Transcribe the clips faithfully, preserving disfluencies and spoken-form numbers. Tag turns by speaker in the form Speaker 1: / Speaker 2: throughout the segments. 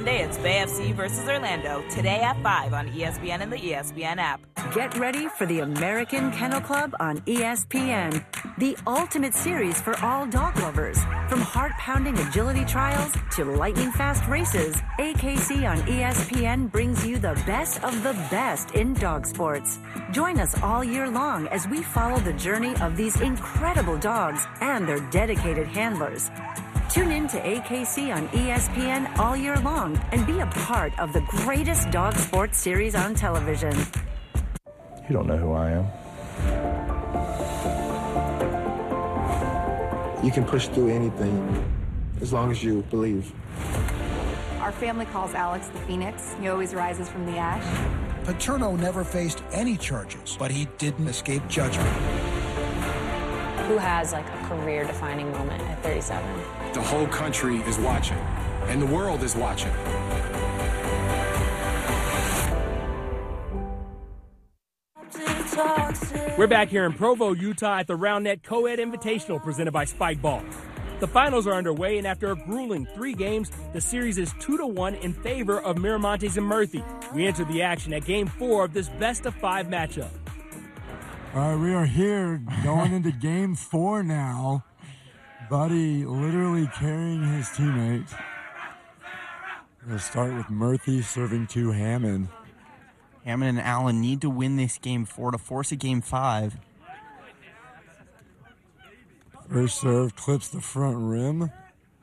Speaker 1: Today it's Bay F C versus Orlando, today at five on E S P N and the E S P N app.
Speaker 2: Get ready for the American Kennel Club on E S P N, the ultimate series for all dog lovers. From heart-pounding agility trials to lightning-fast races, A K C on E S P N brings you the best of the best in dog sports. Join us all year long as we follow the journey of these incredible dogs and their dedicated handlers. Tune in to A K C on E S P N all year long and be a part of the greatest dog sports series on television.
Speaker 3: You don't know who I am.
Speaker 4: You can push through anything as long as you believe.
Speaker 5: Our family calls Alex the Phoenix. He always rises from the ash.
Speaker 6: Paterno never faced any charges, but he didn't escape judgment.
Speaker 7: Who has like a career-defining moment at thirty-seven?
Speaker 8: The whole country is watching, and the world is watching.
Speaker 9: We're back here in Provo, Utah at the RoundNet Co-Ed Invitational presented by Spike Ball. The finals are underway, and after a grueling three games, the series is two to one in favor of Miramontes and Murphy. We enter the action at game four of this best-of-five matchup.
Speaker 10: All right, we are here going into game four now. Buddy literally carrying his teammates. We'll start with Murphy serving to Hammond.
Speaker 11: Hammond and Allen need to win this game four to force a game five.
Speaker 10: First serve clips the front rim.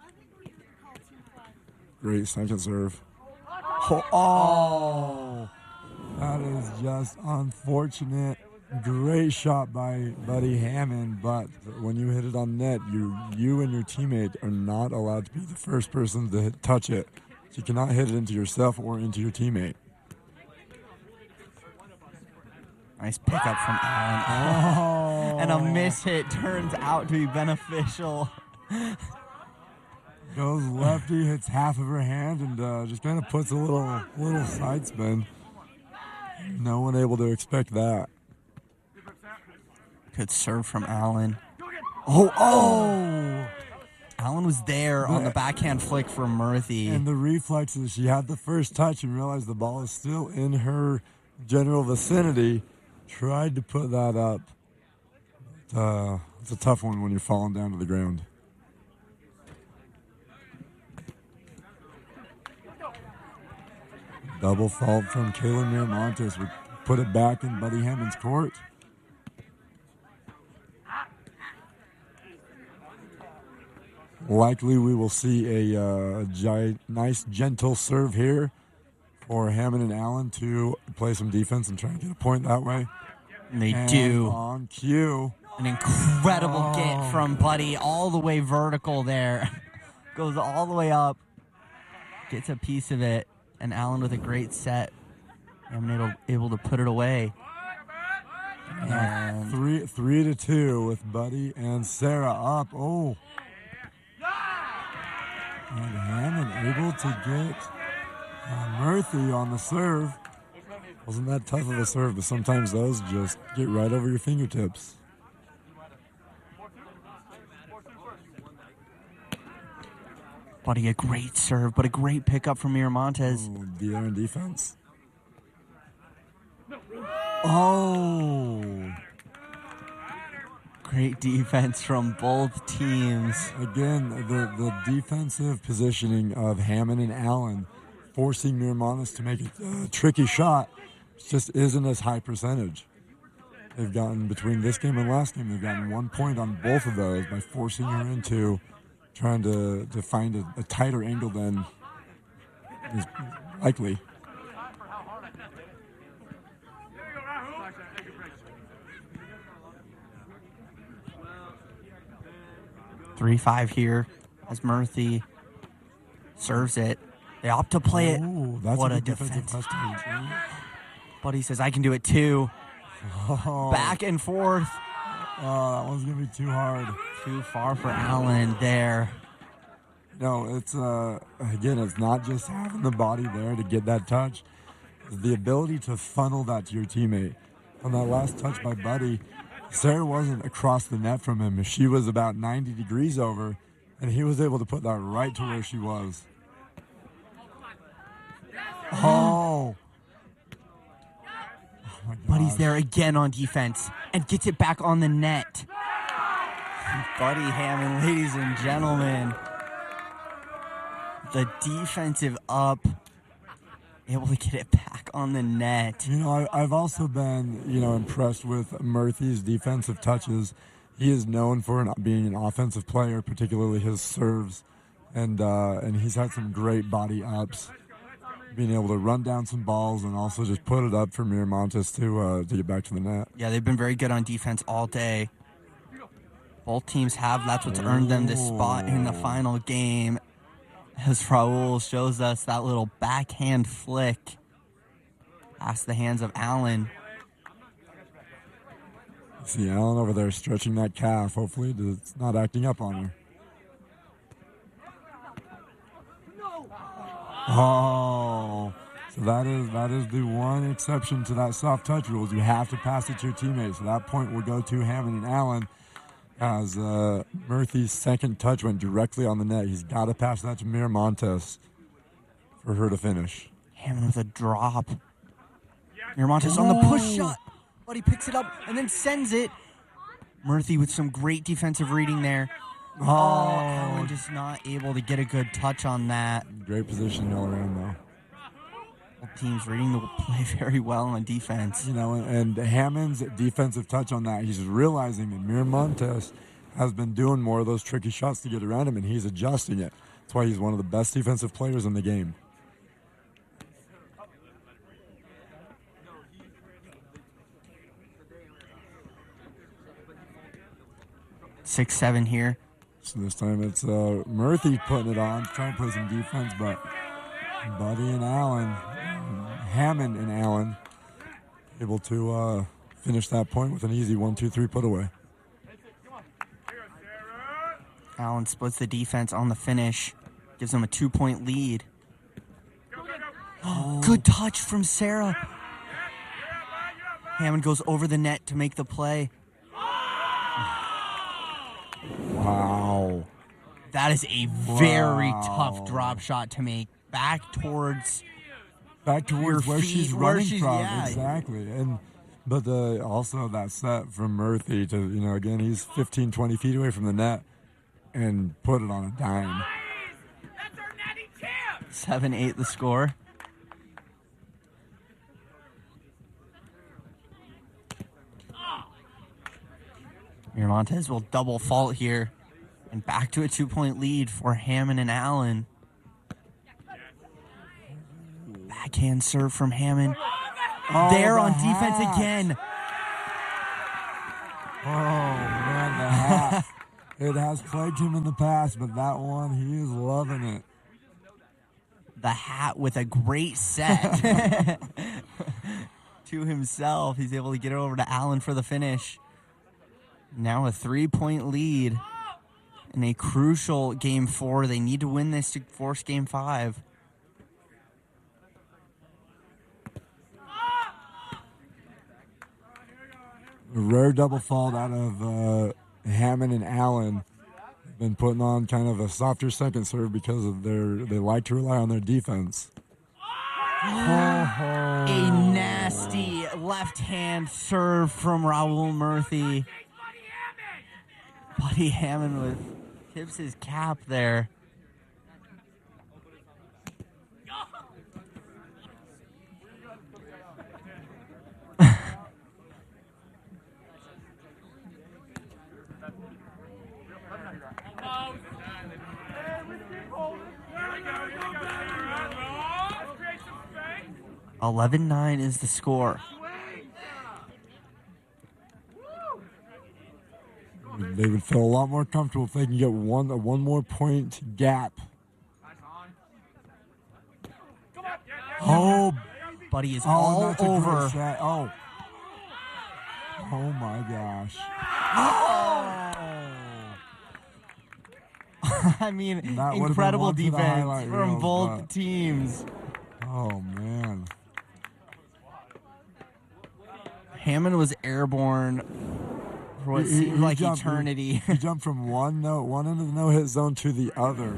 Speaker 10: Great second serve. Oh, oh, that is just unfortunate. Great shot by Buddy Hammond, but when you hit it on net, you you and your teammate are not allowed to be the first person to hit, touch it. So you cannot hit it into yourself or into your teammate.
Speaker 11: Nice pickup from Allen. Oh. And a miss hit turns out to be beneficial.
Speaker 10: Goes lefty, hits half of her hand, and uh, just kind of puts a little little side spin. No one able to expect that.
Speaker 11: Good serve from Allen. Oh, oh! Allen was there on the backhand flick for Murphy.
Speaker 10: And the reflexes, she had the first touch and realized the ball is still in her general vicinity. Tried to put that up. But, uh, it's a tough one when you're falling down to the ground. Double fault from Kaylin Miramontes would put it back in Buddy Hammond's court. Likely we will see a uh, gi- nice, gentle serve here for Hammond and Allen to play some defense and try and get a point that way.
Speaker 11: And they
Speaker 10: and
Speaker 11: do.
Speaker 10: On cue.
Speaker 11: An incredible
Speaker 10: oh.
Speaker 11: get from Buddy all the way vertical there. Goes all the way up. Gets a piece of it. And Allen with a great set. Hammond able, able to put it away.
Speaker 10: And three, three to two with Buddy and Sarah up. Oh. And Hammond able to get uh, Murphy on the serve. Wasn't that tough of a serve, but sometimes those just get right over your fingertips.
Speaker 11: Buddy, a great serve, but a great pickup from Miramontes.
Speaker 10: Oh, the air and defense. Oh.
Speaker 11: Great defense from both teams.
Speaker 10: Again, the, the defensive positioning of Hammond and Allen forcing Miramontes to make a, a tricky shot just isn't as high percentage. They've gotten, between this game and last game, they've gotten one point on both of those by forcing her into trying to, to find a, a tighter angle than is likely.
Speaker 11: three five here as Murphy serves it. They opt to play it.
Speaker 10: Ooh, that's
Speaker 11: what
Speaker 10: a,
Speaker 11: a defense. Buddy says, I can do it too.
Speaker 10: Oh.
Speaker 11: Back and forth.
Speaker 10: Oh, that one's going to be too hard.
Speaker 11: Too far for Allen there.
Speaker 10: No, it's, uh, again, it's not just having the body there to get that touch. It's the ability to funnel that to your teammate. On that last touch by Buddy, Sarah wasn't across the net from him. She was about ninety degrees over, and he was able to put that right to where she was.
Speaker 11: there again on defense and gets it back on the net. Buddy Hammond, ladies and gentlemen. The defensive up, able to get it back on the net.
Speaker 10: You know, I, I've also been, you know, impressed with Murphy's defensive touches. He is known for an, being an offensive player, particularly his serves, and uh, and he's had some great body ups, being able to run down some balls and also just put it up for Miramontes to uh, to get back to the net.
Speaker 11: Yeah, they've been very good on defense all day. Both teams have. That's what's earned them this spot in the final game. As Raul shows us that little backhand flick past the hands of Allen.
Speaker 10: See Allen over there stretching that calf. Hopefully it's not acting up on her. Oh, so that is that is the one exception to that soft touch rules. You have to pass it to your teammates. So that point will go to Hammond and Allen. As uh, Murphy's second touch went directly on the net. He's got to pass that to Miramontes for her to finish.
Speaker 11: Hammond with a drop. Miramontes on the push shot. But he picks it up and then sends it. Murphy with some great defensive reading there. Oh, oh Allen just not able to get a good touch on that.
Speaker 10: Great positioning all around, though.
Speaker 11: Both teams reading the play very well on defense.
Speaker 10: You know, and, and Hammond's defensive touch on that, he's realizing that Miramontes has been doing more of those tricky shots to get around him, and he's adjusting it. That's why he's one of the best defensive players in the game.
Speaker 11: six seven here.
Speaker 10: So this time it's uh, Murphy putting it on, trying to play some defense, but Buddy and Allen, Hammond and Allen, able to uh, finish that point with an easy one two three put away.
Speaker 11: Allen splits the defense on the finish, gives them a two-point lead. Oh. Good touch from Sarah. Hammond goes over the net to make the play.
Speaker 10: Wow.
Speaker 11: That is a very
Speaker 10: wow.
Speaker 11: tough drop shot to make. Back towards
Speaker 10: back towards where
Speaker 11: feet,
Speaker 10: she's
Speaker 11: where
Speaker 10: running
Speaker 11: she's,
Speaker 10: from.
Speaker 11: Yeah.
Speaker 10: Exactly. And but the also that set from Murphy to, you know, again, he's fifteen, twenty feet away from the net and put it on a dime.
Speaker 11: seven eight the score. Miramontes will double fault here and back to a two-point lead for Hammond and Allen. Backhand serve from Hammond.
Speaker 10: Oh,
Speaker 11: there
Speaker 10: the
Speaker 11: on
Speaker 10: hat.
Speaker 11: defense again.
Speaker 10: Oh, man, the hat. It has plagued him in the past, but that one, he is loving it.
Speaker 11: The hat with a great set to himself. He's able to get it over to Allen for the finish. Now a three-point lead in a crucial game four. They need to win this to force game five.
Speaker 10: A rare double fault out of uh, Hammond and Allen. Been putting on kind of a softer second serve because of their they like to rely on their defense.
Speaker 11: A nasty left-hand serve from Raul Murphy. Buddy Hammond with tips his cap there. eleven nine is the score.
Speaker 10: They would feel a lot more comfortable if they can get one a one more point gap.
Speaker 11: Oh, Buddy is
Speaker 10: oh,
Speaker 11: all over.
Speaker 10: Oh. Oh my gosh.
Speaker 11: Oh. I mean,
Speaker 10: That
Speaker 11: incredible defense from
Speaker 10: reels,
Speaker 11: both
Speaker 10: but...
Speaker 11: teams.
Speaker 10: Oh, man.
Speaker 11: Hammond was airborne for what
Speaker 10: he,
Speaker 11: seemed
Speaker 10: he
Speaker 11: like
Speaker 10: jumped,
Speaker 11: eternity.
Speaker 10: He, he jumped from one no, one end of the no-hit zone to the other.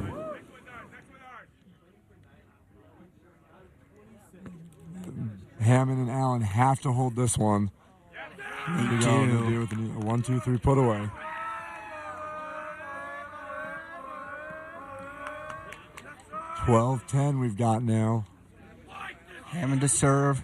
Speaker 10: Hammond and Allen have to hold this one
Speaker 11: They
Speaker 10: They
Speaker 11: do.
Speaker 10: go, they do with a one, two, three put away. twelve ten we've got now.
Speaker 11: Hammond to serve.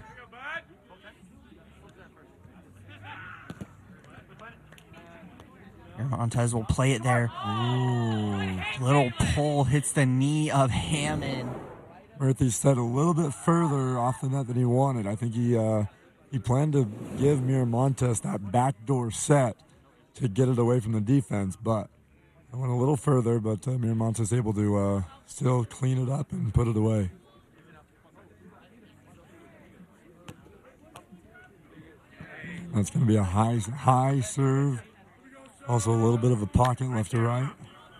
Speaker 11: Montez will play it there.
Speaker 10: Ooh.
Speaker 11: Little pull hits the knee of Hammond.
Speaker 10: Murthy set a little bit further off the net than he wanted. I think he uh, he planned to give Miramontes that backdoor set to get it away from the defense, but I went a little further, but uh, Miramontes able to uh, still clean it up and put it away. That's going to be a high high serve. Also a little bit of a pocket left to right.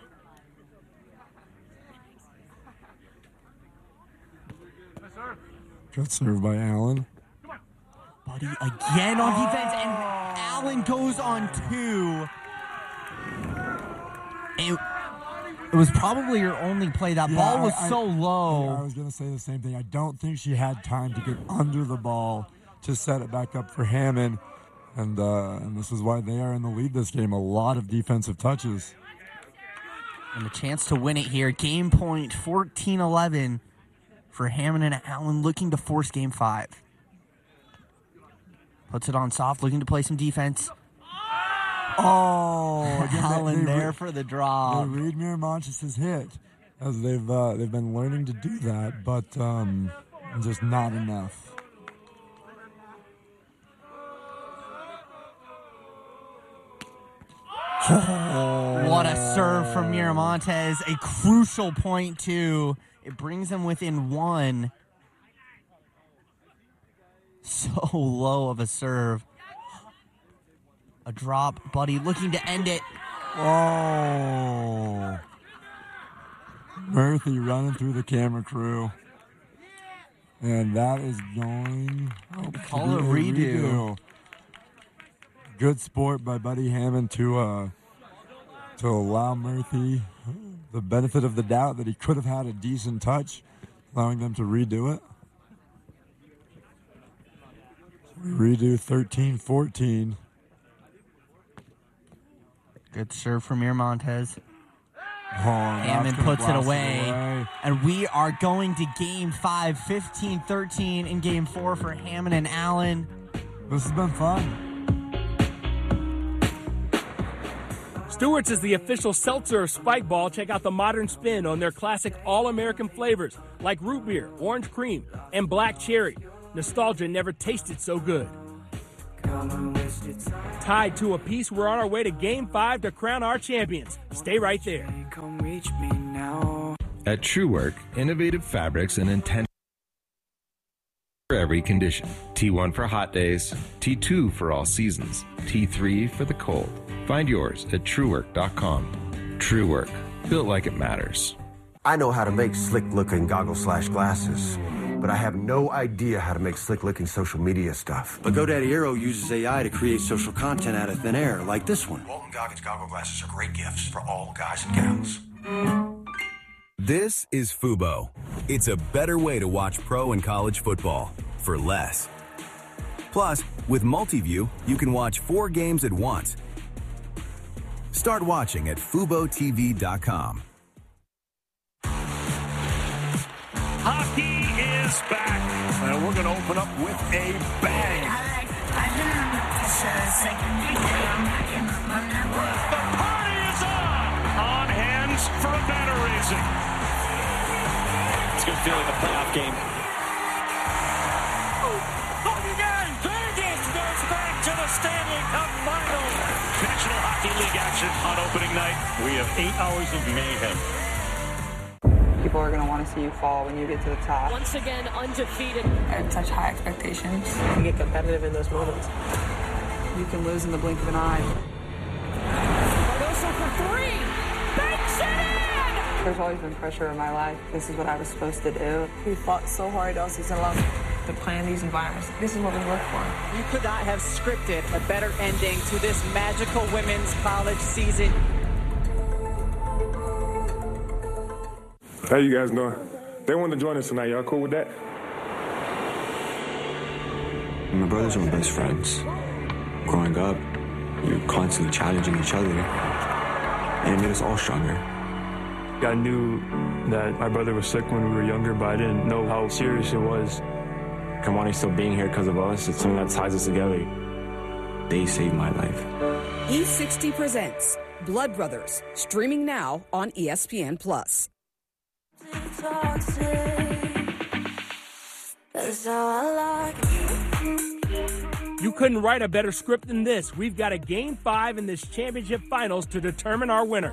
Speaker 10: Good serve by Allen.
Speaker 11: Buddy again on defense, and Allen goes on two. It, it was probably her only play. That
Speaker 10: Yeah,
Speaker 11: ball was
Speaker 10: I,
Speaker 11: so low.
Speaker 10: I was going to say the same thing. I don't think she had time to get under the ball to set it back up for Hammond. And, uh, and this is why they are in the lead this game. A lot of defensive touches.
Speaker 11: And a chance to win it here. Game point fourteen eleven for Hammond and Allen, looking to force game five. Puts it on soft, looking to play some defense. Oh, Allen
Speaker 10: they, they
Speaker 11: there
Speaker 10: re-
Speaker 11: for the draw.
Speaker 10: They read Miramontes' hit, as they've uh, they've been learning to do that, but um, just not enough.
Speaker 11: What a serve from Miramontes. A crucial point, too. It brings them within one. So low of a serve. A drop, Buddy looking to end it.
Speaker 10: Oh. Murthy running through the camera crew. And that is going oh,
Speaker 11: Call it redo. redo.
Speaker 10: Good sport by Buddy Hammond to uh, to allow Murthy the benefit of the doubt that he could have had a decent touch, allowing them to redo it. Redo thirteen fourteen.
Speaker 11: Good serve from Miramontes.
Speaker 10: Oh,
Speaker 11: Hammond puts it away.
Speaker 10: it away.
Speaker 11: And we are going to game five, fifteen thirteen in game four for Hammond and Allen.
Speaker 10: This has been fun.
Speaker 9: Stewart's is the official seltzer of Spike Ball. Check out the modern spin on their classic all-American flavors like root beer, orange cream, and black cherry. Nostalgia never tasted so good. Tied to a piece, we're on our way to Game five to crown our champions. Stay right there.
Speaker 12: Come reach me now.
Speaker 13: At TrueWork, innovative fabrics and intent for every condition. T one for hot days, T two for all seasons, T three for the cold. Find yours at true work dot com. TrueWork, built like it matters.
Speaker 14: I know how to make slick-looking goggles slash glasses, but I have no idea how to make slick-looking social media stuff.
Speaker 15: But GoDaddy Aero uses A I to create social content out of thin air, like this one.
Speaker 16: Walton Goggins goggle glasses are great gifts for all guys and gals.
Speaker 17: This is Fubo. It's a better way to watch pro and college football for less. Plus, with Multiview, you can watch four games at once. Start watching at fubo t v dot com.
Speaker 18: Hockey is back, and we're going to open up with a bang. The party is on! On hands for a banner raising.
Speaker 19: It's a good feeling, the playoff game.
Speaker 18: Hockey game! Vegas goes back to the Stanley Cup Finals. National Hockey League action on opening night. We have eight hours of mayhem.
Speaker 20: People are going to want to see you fall when you get to the top.
Speaker 21: Once again, undefeated.
Speaker 20: I have such high expectations.
Speaker 21: You get competitive in those moments.
Speaker 20: You can lose in the blink of an eye.
Speaker 21: Cardoso for three. Banks it in!
Speaker 20: There's always been pressure in my life. This is what I was supposed to do.
Speaker 21: We fought so hard all season long
Speaker 20: to plan these environments. This is what we work for.
Speaker 21: You could not have scripted a better ending to this magical women's college season.
Speaker 22: How you guys doing? They want to join us tonight. Y'all cool with that?
Speaker 4: My brothers are my best friends. growing up, you're constantly challenging each other, and it made us all stronger.
Speaker 22: I knew that my brother was sick when we were younger, but I didn't know how serious it was.
Speaker 4: Kamani still being here because of us, it's something that ties us together. They saved my life.
Speaker 1: E sixty presents Blood Brothers, streaming now on E S P N Plus.
Speaker 9: You couldn't write a better script than this. We've got a game five in this championship finals to determine our winner.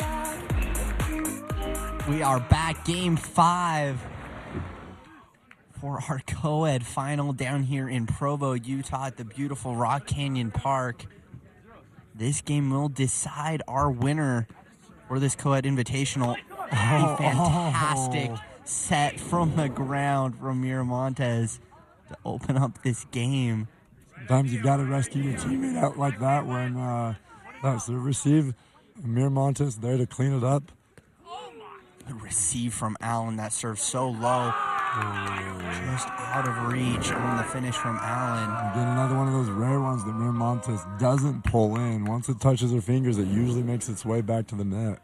Speaker 11: We are back, game five for our co-ed final down here in Provo, Utah at the beautiful Rock Canyon Park. This game will decide our winner for this co-ed invitational. A fantastic
Speaker 10: oh.
Speaker 11: set from the ground from Miramontes to open up this game.
Speaker 10: Sometimes you've got to rescue your teammate out like that when uh, that's the receive. Miramontes there to clean it up.
Speaker 11: The receive from Allen that serves so low. Just out of reach on the finish from Allen.
Speaker 10: Again, another one of those rare ones that Miramontes doesn't pull in. Once it touches her fingers, it usually makes its way back to the net.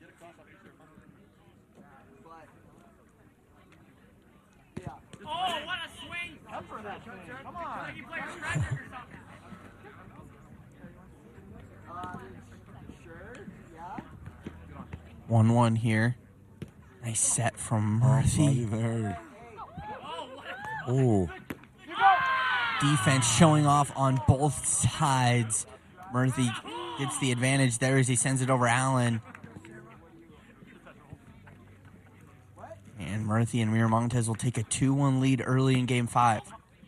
Speaker 9: Oh, what a swing! For that swing. Come on.
Speaker 11: one one here. Nice set from Murphy.
Speaker 10: Oh, there. Oh.
Speaker 11: Defense showing off on both sides. Murphy gets the advantage there as he sends it over Allen. And Murphy and Miramontes will take a two one lead early in game five.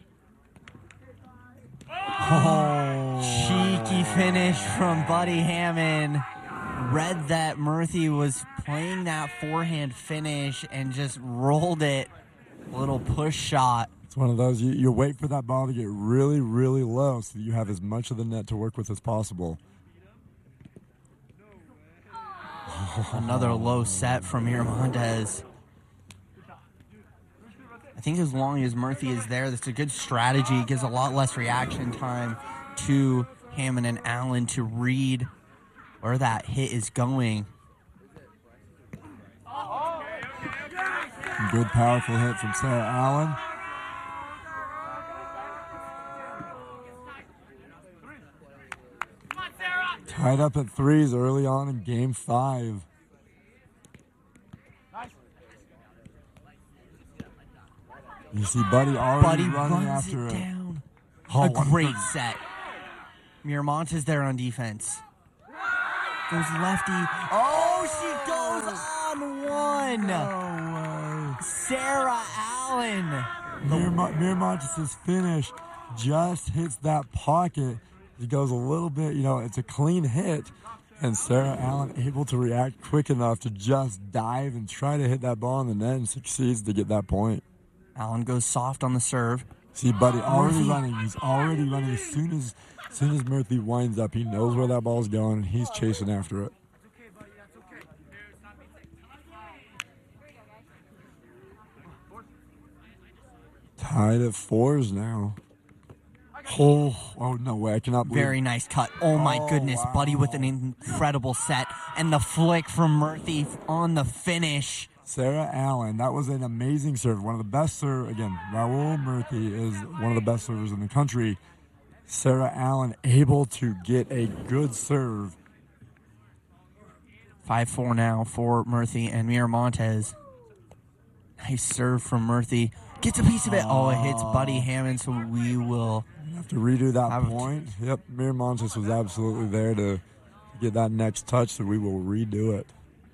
Speaker 11: Oh, cheeky finish from Buddy Hammond. Read that Murphy was playing that forehand finish and just rolled it. A little push shot.
Speaker 10: It's one of those, you, you wait for that ball to get really, really low so that you have as much of the net to work with as possible.
Speaker 11: Another low set from Miramontes. I think as long as Murphy is there, that's a good strategy. It gives a lot less reaction time to Hammond and Allen to read where that hit is going.
Speaker 10: Good, powerful hit from Sarah Allen. Tied up at threes early on in game five. You see Buddy already
Speaker 11: Buddy
Speaker 10: running
Speaker 11: runs
Speaker 10: after
Speaker 11: it
Speaker 10: it.
Speaker 11: down.
Speaker 10: Oh,
Speaker 11: a great set. Miramontes there on defense. Goes lefty. Oh, she goes on one.
Speaker 10: No way.
Speaker 11: Sarah Allen.
Speaker 10: Miramontes' finish just hits that pocket. It goes a little bit, you know, it's a clean hit. And Sarah Allen able to react quick enough to just dive and try to hit that ball in the net and succeeds to get that point.
Speaker 11: Allen goes soft on the serve.
Speaker 10: See, Buddy already
Speaker 11: Murphy.
Speaker 10: running. He's already running. As soon as, as soon as Murphy winds up, he knows where that ball's going, and he's chasing after it. Tied at fours now. Oh, oh no way! I cannot believe.
Speaker 11: Very nice cut. Oh my
Speaker 10: Oh,
Speaker 11: goodness,
Speaker 10: wow.
Speaker 11: Buddy with an incredible set. And the flick from Murphy on the finish.
Speaker 10: Sarah Allen, that was an amazing serve. One of the best serve. Again, Raul Murphy is one of the best servers in the country. Sarah Allen able to get a good serve.
Speaker 11: five four now for Murphy and Miramontes. Nice serve from Murphy. Gets a piece of it. Oh, it hits Buddy Hammond, so we will
Speaker 10: have to redo that
Speaker 11: have
Speaker 10: point. Yep, Miramontes was absolutely there to get that next touch, so we will redo it.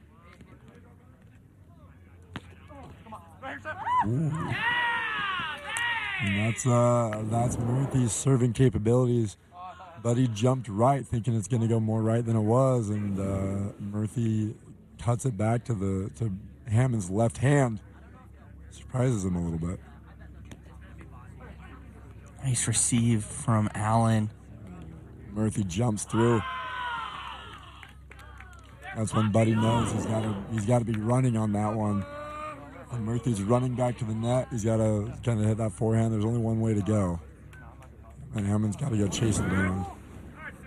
Speaker 10: Ooh. And that's uh, that's Murphy's serving capabilities. Buddy jumped right, thinking it's going to go more right than it was, and uh, Murphy cuts it back to the to Hammond's left hand. Surprises him a little bit.
Speaker 11: Nice receive from Allen.
Speaker 10: Murphy jumps through. That's when Buddy knows he's got to he's got to be running on that one. And Murphy's running back to the net. He's got to kind of hit that forehand. There's only one way to go. And Hammond's got to go chase it down.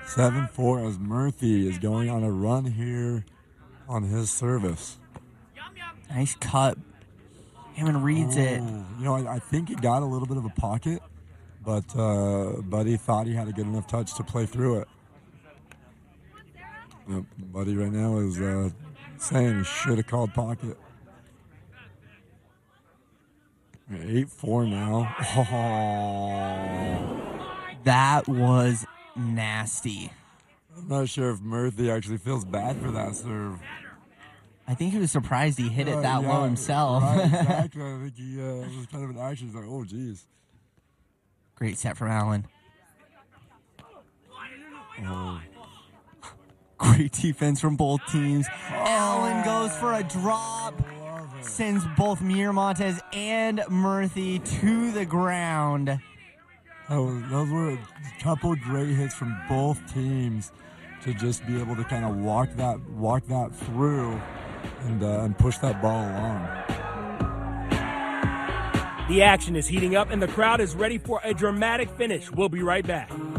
Speaker 10: seven four as Murphy is going on a run here on his service.
Speaker 11: Nice cut. Hammond reads
Speaker 10: oh,
Speaker 11: it.
Speaker 10: You know, I, I think he got a little bit of a pocket, but uh, Buddy thought he had a good enough touch to play through it. Yep, Buddy right now is uh, saying he should have called pocket. eight four now. Oh.
Speaker 11: That was nasty.
Speaker 10: I'm not sure if Murphy actually feels bad for that serve.
Speaker 11: I think he was surprised he hit it
Speaker 10: uh,
Speaker 11: that
Speaker 10: yeah,
Speaker 11: low himself.
Speaker 10: Right, exactly. I think he uh, was kind of an action. He's like, oh, geez.
Speaker 11: Great set from Allen.
Speaker 10: Oh.
Speaker 11: Great defense from both teams. Oh. Allen goes for a drop. Sends both Miramontes and Murphy to the ground.
Speaker 10: Oh, those were a couple great hits from both teams to just be able to kind of walk that walk that through and uh, and push that ball along.
Speaker 9: The action is heating up and the crowd is ready for a dramatic finish. We'll be right back.